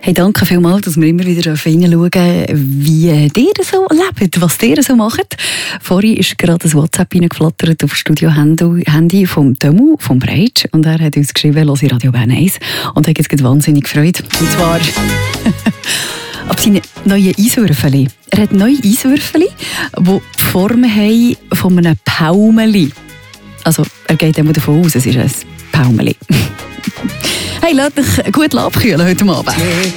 Hey, danke vielmals, dass wir immer wieder reinschauen, wie ihr so lebt, was ihr so macht. Vorhin ist gerade ein WhatsApp reingeflattert auf das Studio-Handy vom Tomu, vom Breitsch. Und er hat uns geschrieben, «Hör Radio Bern 1». Und er hat jetzt wahnsinnig gefreut. Und zwar ab seinen neuen Eiswürfeli. Er hat neue Eiswürfeli, die die Form haben von einem Paumeli. Also, er geht immer davon aus, es ist ein Paumeli. Hey, lasst dich gut abkühlen heute Abend.